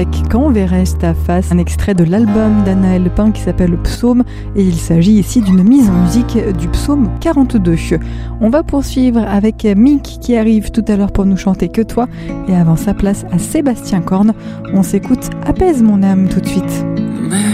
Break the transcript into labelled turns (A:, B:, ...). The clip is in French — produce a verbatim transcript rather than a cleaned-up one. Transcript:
A: avec Quand on verrait ta face, un extrait de l'album d'Anaël Pain qui s'appelle Psaume, et il s'agit ici d'une mise en musique du psaume quarante-deux. On va poursuivre avec Mick qui arrive tout à l'heure pour nous chanter Que toi, et avant sa place à Sébastien Corne. On s'écoute Apaise mon âme tout de suite.